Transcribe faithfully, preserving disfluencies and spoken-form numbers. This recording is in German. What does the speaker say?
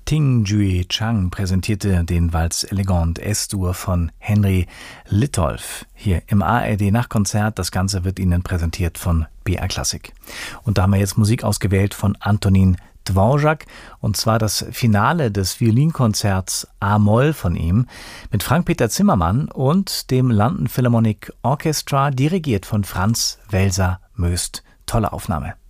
Ting Jue Chang präsentierte den Valse Elegant S-Dur von Henry Litolff hier im A R D-Nachtkonzert. Das Ganze wird Ihnen präsentiert von B R Klassik. Und da haben wir jetzt Musik ausgewählt von Antonin Dvorak, und zwar das Finale des Violinkonzerts A-Moll von ihm mit Frank-Peter Zimmermann und dem London Philharmonic Orchestra, dirigiert von Franz Welser-Möst. Tolle Aufnahme.